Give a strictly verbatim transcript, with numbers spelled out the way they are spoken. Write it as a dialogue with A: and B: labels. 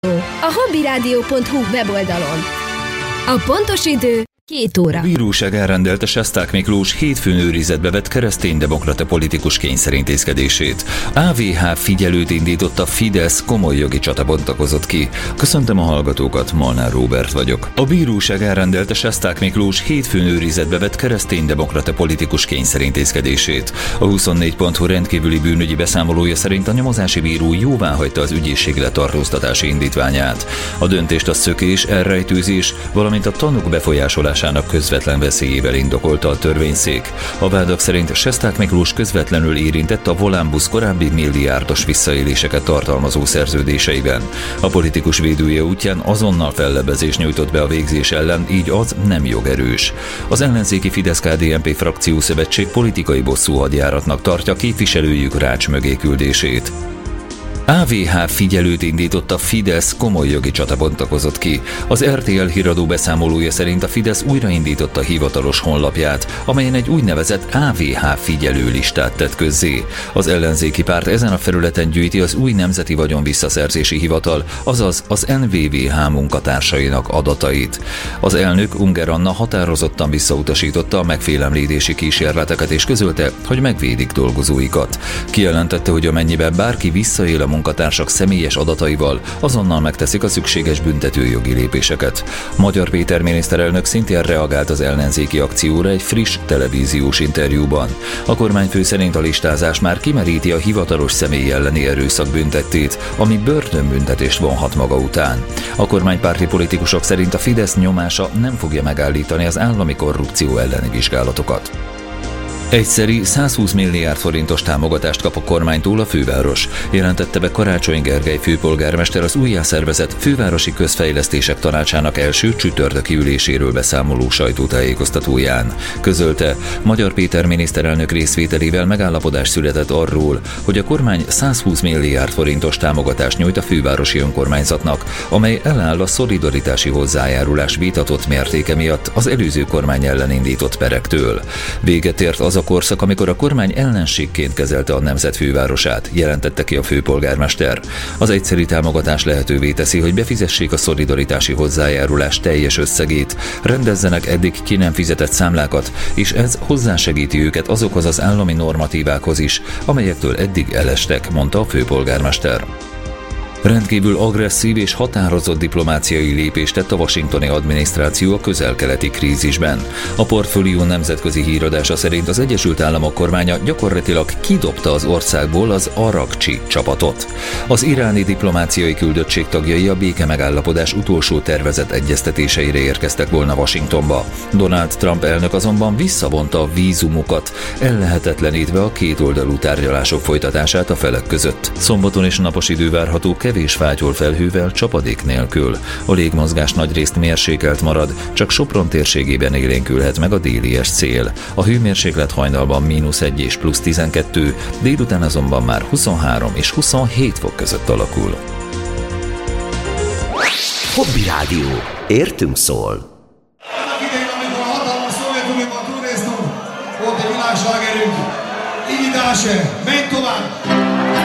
A: A hobbyradio pont hu weboldalon. A pontos idő két óra.
B: A bíróság elrendelte Sesták Miklós hétfőn őrizetbe vett kereszténydemokrata politikus kényszerintézkedését. á vé há figyelőt indított a Fidesz, komoly jogi csata bontakozott ki. Köszöntöm a hallgatókat, Molnár Róbert vagyok. A bíróság elrendelte Sesták Miklós hétfőn őrizetbe vett kereszténydemokrata politikus kényszerintézkedését. A huszonnégy pont hu rendkívüli bűnügyi beszámolója szerint a nyomozási bíró jóváhagyta az ügyészség letartóztatási indítványát. A döntést a szökés, elrejtőzés, valamint a tanúk befolyásolása közvetlen veszélyével indokolta a törvényszék. A vádak szerint Sesták Miklós közvetlenül érintett a Volánbusz korábbi milliárdos visszaéléseket tartalmazó szerződéseiben. A politikus védője útján azonnal fellebbezést nyújtott be a végzés ellen, így az nem jogerős. Az ellenzéki Fidesz-ká dé en pé frakciószövetség politikai bosszúhadjáratnak tartja képviselőjük rács mögé küldését. á vé há figyelőt indított a Fidesz, komoly jogi csata bontakozott ki. Az er té el híradó beszámolója szerint a Fidesz újraindította hivatalos honlapját, amelyen egy úgynevezett á vé há figyelő listát tett közzé. Az ellenzéki párt ezen a felületen gyűjti az új Nemzeti Vagyonvisszaszerzési Hivatal, azaz az en vé vé há munkatársainak adatait. Az elnök, Ungár Anna határozottan visszautasította a megfélemlítési kísérleteket és közölte, hogy megvédik dolgozóikat. Kijelentette, hogy amennyiben bárki visszaél a munkatársak személyes adataival, azonnal megteszik a szükséges büntetőjogi lépéseket. Magyar Péter miniszterelnök szintén reagált az ellenzéki akcióra egy friss televíziós interjúban. A kormányfő szerint a listázás már kimeríti a hivatalos személy elleni erőszak büntettét, ami börtönbüntetést vonhat maga után. A kormánypárti politikusok szerint a Fidesz nyomása nem fogja megállítani az állami korrupció elleni vizsgálatokat. Egyszeri százhúsz milliárd forintos támogatást kap a kormánytól a főváros, jelentette be Karácsony Gergely főpolgármester az újjászervezett Fővárosi Közfejlesztések Tanácsának első csütörtöki üléséről beszámoló sajtótájékoztatóján. Közölte, Magyar Péter miniszterelnök részvételével megállapodás született arról, hogy a kormány százhúsz milliárd forintos támogatást nyújt a fővárosi önkormányzatnak, amely eláll a szolidaritási hozzájárulás vitatott mértéke miatt az előző kormány ellen indított perektől. Véget ért az a korszak, amikor a kormány ellenségként kezelte a nemzet fővárosát, jelentette ki a főpolgármester. Az egyszeri támogatás lehetővé teszi, hogy befizessék a szolidaritási hozzájárulás teljes összegét, rendezzenek eddig ki nem fizetett számlákat, és ez hozzásegíti őket azokhoz az állami normatívákhoz is, amelyektől eddig elestek, mondta a főpolgármester. Rendkívül agresszív és határozott diplomáciai lépést tett a washingtoni adminisztráció a közel-keleti krízisben. A Portfolio nemzetközi híradása szerint az Egyesült Államok kormánya gyakorlatilag kidobta az országból az Arakcsi csapatot. Az iráni diplomáciai küldöttség tagjai a béke megállapodás utolsó tervezett egyeztetéseire érkeztek volna Washingtonba. Donald Trump elnök azonban visszavonta a vízumokat, ellehetetlenítve a kétoldalú tárgyalások folytatását a felek között. Szombaton és napos idő várható, kevés fátyol felhővel, csapadék nélkül. A légmozgás nagyrészt mérsékelt marad, csak Sopron térségében élénkülhet meg a délies szél. A hőmérséklet hajnalban mínusz egy és plusz tizenkettő, délután azonban már huszonhárom és huszonhét fok között alakul.
C: Hobby Rádió. Értünk szól.
D: Annak idején, amikor a hatalmas Szovjetunióban túlnéztünk, volt egy világslágerünk, Iggy Dáse, menj tovább!